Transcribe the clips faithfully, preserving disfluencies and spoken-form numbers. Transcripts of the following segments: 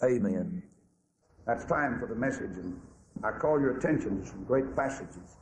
Amen. That's time for the message, and I call your attention to some great passages.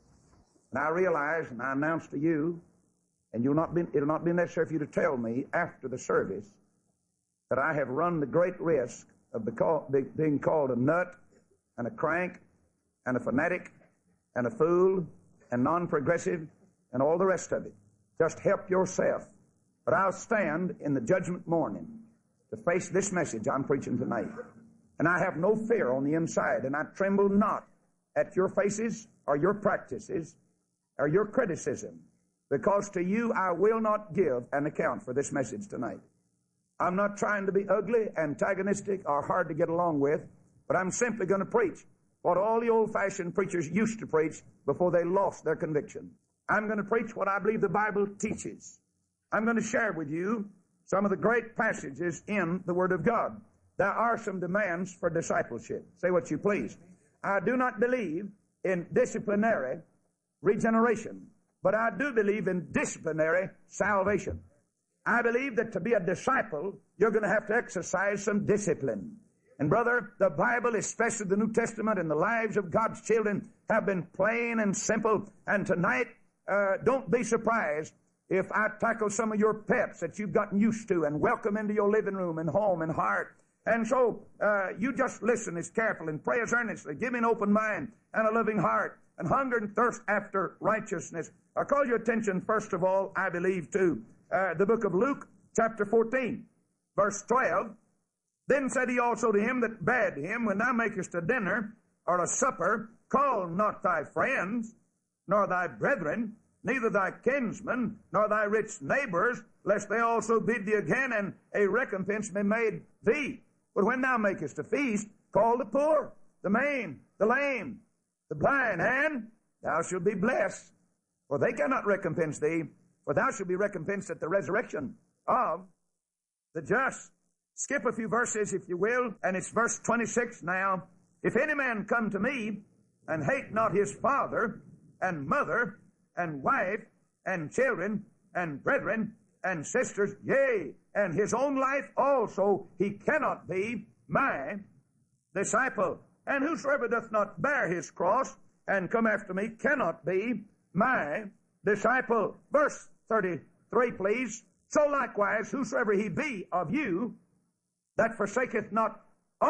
And I realize, and I announce to you, and you'll not be, it'll not be necessary for you to tell me after the service, that I have run the great risk of being called a nut and a crank and a fanatic and a fool and non-progressive and all the rest of it. Just help yourself. But I'll stand in the judgment morning to face this message I'm preaching tonight. And I have no fear on the inside, and I tremble not at your faces or your practices or your criticism, because to you I will not give an account for this message tonight. I'm not trying to be ugly, antagonistic, or hard to get along with, but I'm simply going to preach what all the old-fashioned preachers used to preach before they lost their conviction. I'm going to preach what I believe the Bible teaches. I'm going to share with you some of the great passages in the Word of God. There are some demands for discipleship. Say what you please. I do not believe in disciplinary regeneration, but I do believe in disciplinary salvation. I believe that to be a disciple, you're going to have to exercise some discipline. And brother, the Bible, especially the New Testament and the lives of God's children, have been plain and simple. And tonight, uh, don't be surprised if I tackle some of your pets that you've gotten used to and welcome into your living room and home and heart. And so, uh, you just listen as carefully and pray as earnestly. Give me an open mind and a loving heart and hunger and thirst after righteousness. I'll call your attention, first of all, I believe, to uh, the book of Luke, chapter fourteen, verse twelve. Then said he also to him that bade him, When thou makest a dinner or a supper, call not thy friends, nor thy brethren, neither thy kinsmen, nor thy rich neighbors, lest they also bid thee again, and a recompense be made thee. But when thou makest a feast, call the poor, the maimed, the lame, the blind, and thou shalt be blessed. For they cannot recompense thee, for thou shalt be recompensed at the resurrection of the just. Skip a few verses, if you will, and it's verse twenty-six now. If any man come to me, and hate not his father, and mother, and wife, and children, and brethren, and sisters, yea, and his own life also, he cannot be my disciple. And whosoever doth not bear his cross, and come after me, cannot be my disciple. Verse thirty-three, please. So likewise, whosoever he be of you, that forsaketh not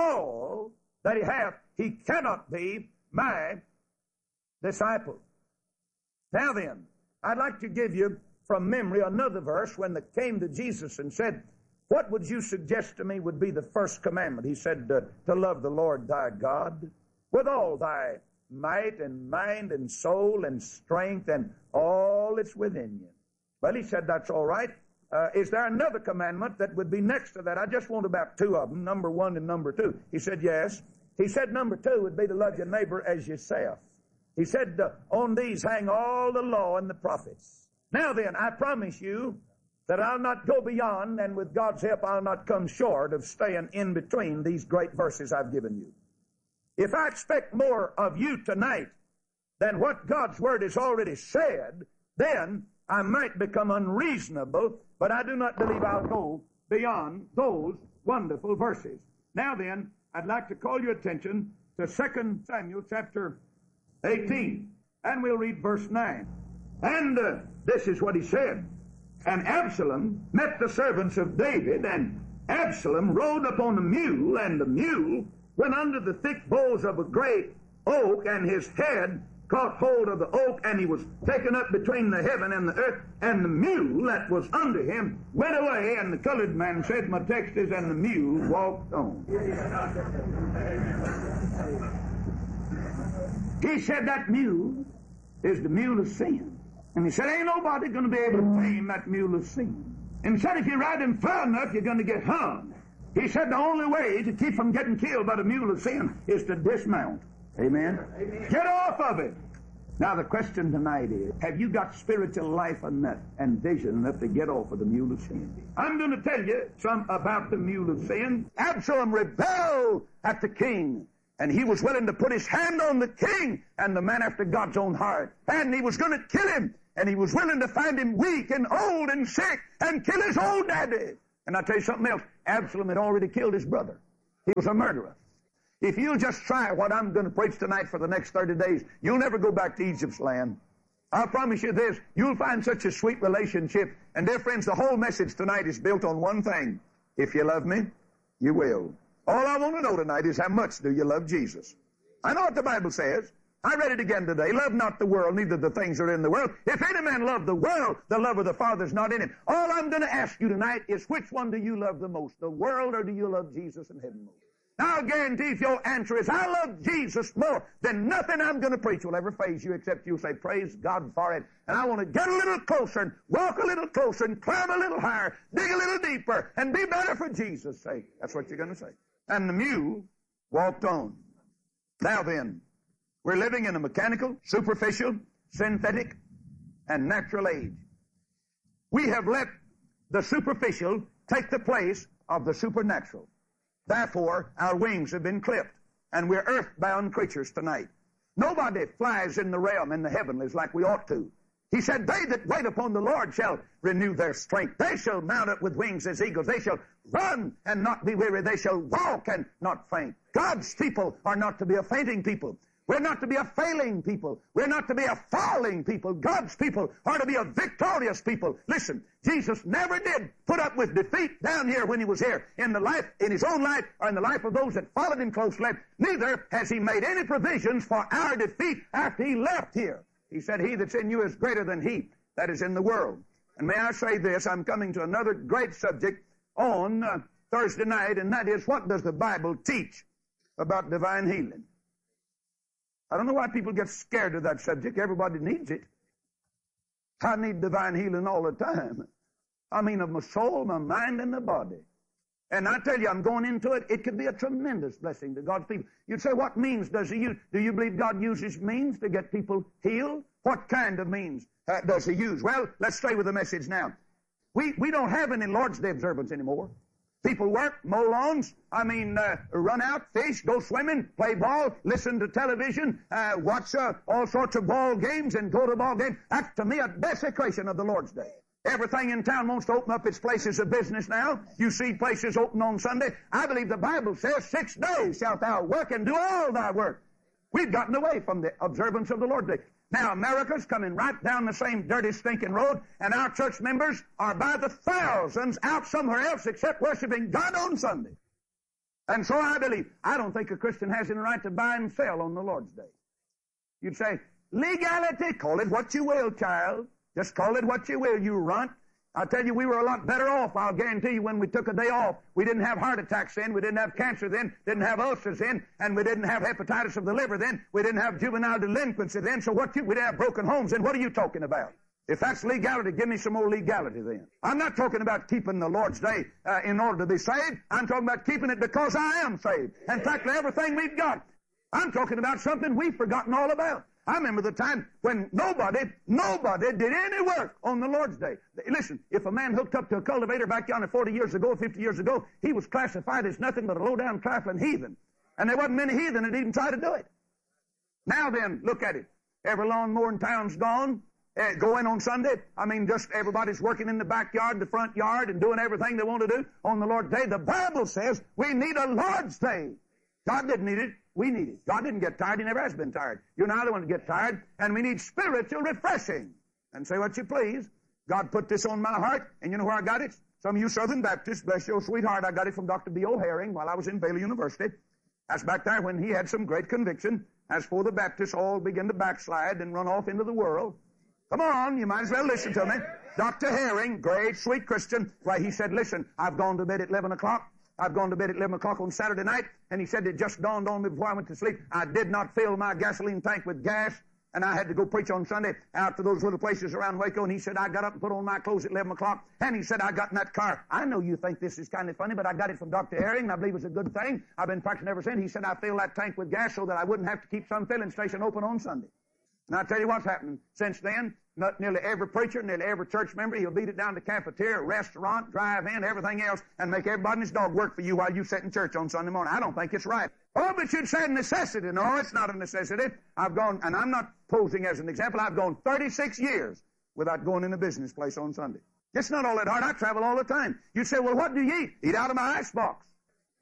all that he hath, he cannot be my disciple. Now then, I'd like to give you from memory another verse when they came to Jesus and said, What would you suggest to me would be the first commandment? He said, uh, to love the Lord thy God with all thy might and mind and soul and strength and all that's within you. Well, he said, that's all right. Uh, is there another commandment that would be next to that? I just want about two of them, number one and number two. He said, yes. He said number two would be to love your neighbor as yourself. He said, uh, on these hang all the law and the prophets. Now then, I promise you that I'll not go beyond, and with God's help, I'll not come short of staying in between these great verses I've given you. If I expect more of you tonight than what God's Word has already said, then I might become unreasonable, but I do not believe I'll go beyond those wonderful verses. Now then, I'd like to call your attention to Second Samuel chapter eighteen, and we'll read verse nine. And uh, this is what he said. And Absalom met the servants of David, and Absalom rode upon a mule, and the mule went under the thick boughs of a great oak, and his head caught hold of the oak, and he was taken up between the heaven and the earth, and the mule that was under him went away, and the colored man said, my text is, and the mule walked on. He said that mule is the mule of sin. And he said, ain't nobody going to be able to tame that mule of sin. And he said, if you ride him far enough, you're going to get hung. He said the only way to keep from getting killed by the mule of sin is to dismount. Amen? Amen. Get off of it. Now the question tonight is, have you got spiritual life enough and vision enough to get off of the mule of sin? I'm going to tell you some about the mule of sin. Absalom rebelled at the king, and he was willing to put his hand on the king and the man after God's own heart. And he was going to kill him, and he was willing to find him weak and old and sick and kill his old daddy. And I'll tell you something else. Absalom had already killed his brother. He was a murderer. If you'll just try what I'm going to preach tonight for the next thirty days, you'll never go back to Egypt's land. I promise you this, you'll find such a sweet relationship. And dear friends, the whole message tonight is built on one thing. If you love me, you will. All I want to know tonight is how much do you love Jesus? I know what the Bible says. I read it again today. Love not the world, neither the things that are in the world. If any man love the world, the love of the Father is not in him. All I'm going to ask you tonight is, which one do you love the most, the world, or do you love Jesus and heaven most? Now, I'll guarantee if your answer is, I love Jesus more, then nothing I'm going to preach will ever faze you except you'll say, praise God for it. And I want to get a little closer and walk a little closer and climb a little higher, dig a little deeper, and be better for Jesus' sake. That's what you're going to say. And the mule walked on. Now then, we're living in a mechanical, superficial, synthetic, and natural age. We have let the superficial take the place of the supernatural. Therefore, our wings have been clipped, and we're earthbound creatures tonight. Nobody flies in the realm, in the heavenlies, like we ought to. He said, they that wait upon the Lord shall renew their strength. They shall mount up with wings as eagles. They shall run and not be weary. They shall walk and not faint. God's people are not to be a fainting people. We're not to be a failing people. We're not to be a falling people. God's people are to be a victorious people. Listen, Jesus never did put up with defeat down here when he was here, in the life, in his own life, or in the life of those that followed him closely. Neither has he made any provisions for our defeat after he left here. He said, he that's in you is greater than he that is in the world. And may I say this, I'm coming to another great subject on uh, Thursday night, and that is, what does the Bible teach about divine healing? I don't know why people get scared of that subject. Everybody needs it. I need divine healing all the time. I mean, of my soul, my mind, and my body. And I tell you, I'm going into it. It could be a tremendous blessing to God's people. You'd say, what means does he use? Do you believe God uses means to get people healed? What kind of means uh, does he use? Well, let's stay with the message now. We, we don't have any Lord's Day observance anymore. People work, mow lawns, I mean, uh, run out, fish, go swimming, play ball, listen to television, uh, watch uh, all sorts of ball games and go to ball games. That's, to me, a desecration of the Lord's Day. Everything in town wants to open up its places of business now. You see places open on Sunday. I believe the Bible says, six days shalt thou work and do all thy work. We've gotten away from the observance of the Lord's Day. Now, America's coming right down the same dirty, stinking road, and our church members are by the thousands out somewhere else except worshiping God on Sunday. And so I believe, I don't think a Christian has any right to buy and sell on the Lord's Day. You'd say, legality, call it what you will, child. Just call it what you will, you runt. I tell you, we were a lot better off, I'll guarantee you, when we took a day off. We didn't have heart attacks then, we didn't have cancer then, didn't have ulcers then, and we didn't have hepatitis of the liver then, we didn't have juvenile delinquency then, so what you, we didn't have broken homes then. What are you talking about? If that's legality, give me some more legality then. I'm not talking about keeping the Lord's Day uh, in order to be saved. I'm talking about keeping it because I am saved. And practically everything we've got. I'm talking about something we've forgotten all about. I remember the time when nobody, nobody did any work on the Lord's Day. Listen, if a man hooked up to a cultivator back yonder forty years ago, fifty years ago, he was classified as nothing but a low-down, trifling heathen. And there wasn't many heathen that even tried to do it. Now then, look at it. Every lawnmower in town's gone. Uh, go in on Sunday. I mean, just everybody's working in the backyard, the front yard, and doing everything they want to do on the Lord's Day. The Bible says we need a Lord's Day. God didn't need it. We need it. God didn't get tired. He never has been tired. You're not the one to get tired. And we need spiritual refreshing. And say what you please. God put this on my heart. And you know where I got it? Some of you Southern Baptists, bless your sweetheart, I got it from Doctor B O Herring while I was in Baylor University. That's back there when he had some great conviction. As for the Baptists, all begin to backslide and run off into the world. Come on, you might as well listen to me. Doctor Herring, great, sweet Christian. Why, he said, listen, I've gone to bed at eleven o'clock. I've gone to bed at eleven o'clock on Saturday night, and he said it just dawned on me before I went to sleep. I did not fill my gasoline tank with gas, and I had to go preach on Sunday out to those little places around Waco, and he said, I got up and put on my clothes at eleven o'clock, and he said, I got in that car. I know you think this is kind of funny, but I got it from Doctor Herring, and I believe it's a good thing. I've been practicing ever since. He said, I filled that tank with gas so that I wouldn't have to keep some filling station open on Sunday. And I'll tell you what's happened since then. Not nearly every preacher, nearly every church member, he'll beat it down to cafeteria, restaurant, drive-in, everything else, and make everybody and his dog work for you while you sit in church on Sunday morning. I don't think it's right. Oh, but you'd say necessity. No, it's not a necessity. I've gone, and I'm not posing as an example, I've gone thirty-six years without going in a business place on Sunday. It's not all that hard. I travel all the time. You'd say, well, what do you eat? Eat out of my icebox.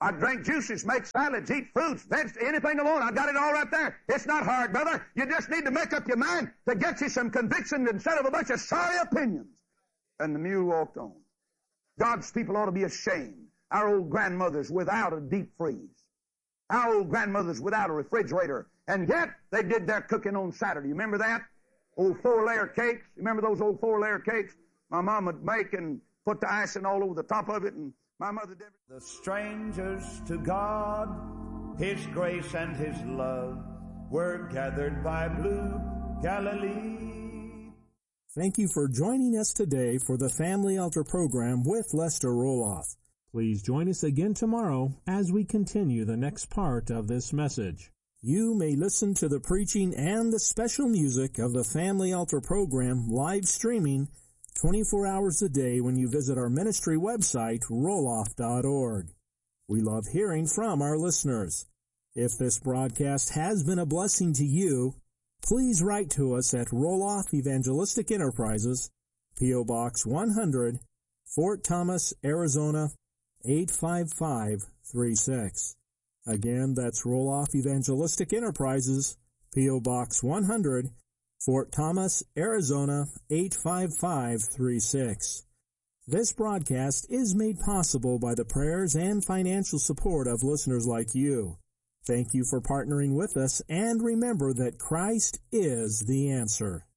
I drink juices, make salads, eat fruits, vegetables, anything alone. I got it all right there. It's not hard, brother. You just need to make up your mind to get you some conviction instead of a bunch of sorry opinions. And the mule walked on. God's people ought to be ashamed. Our old grandmothers without a deep freeze. Our old grandmothers without a refrigerator. And yet, they did their cooking on Saturday. You remember that? Old four-layer cakes. You remember those old four-layer cakes? My mom would make and put the icing all over the top of it, and my mother did. The strangers to God, His grace and His love, were gathered by blue Galilee. Thank you for joining us today for the Family Altar program with Lester Roloff. Please join us again tomorrow as we continue the next part of this message. You may listen to the preaching and the special music of the Family Altar program live streaming twenty-four hours a day when you visit our ministry website, roloff dot org. We love hearing from our listeners. If this broadcast has been a blessing to you, please write to us at Roloff Evangelistic Enterprises, P O Box one hundred, Fort Thomas, Arizona, eight five five three six. Again, that's Roloff Evangelistic Enterprises, P O Box one hundred, Fort Thomas, Arizona, eight five five three six. This broadcast is made possible by the prayers and financial support of listeners like you. Thank you for partnering with us, and remember that Christ is the answer.